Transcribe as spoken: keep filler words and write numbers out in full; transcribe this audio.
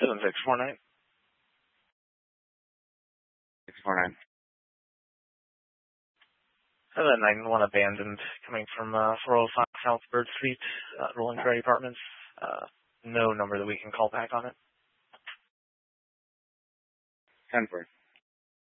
seven six four nine. six four nine. seven nine one abandoned coming from uh, four oh five South Bird Street, uh, Rolling Prairie Apartments. Uh, no number that we can call back on it. ten four.